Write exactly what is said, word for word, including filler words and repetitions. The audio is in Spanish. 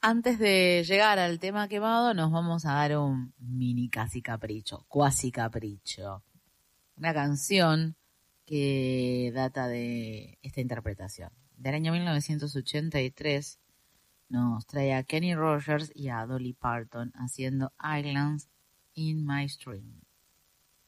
Antes de llegar al tema quemado, nos vamos a dar un mini casi capricho, cuasi capricho. Una canción que data de esta interpretación. Del año mil novecientos ochenta y tres nos trae a Kenny Rogers y a Dolly Parton haciendo Islands in My Stream.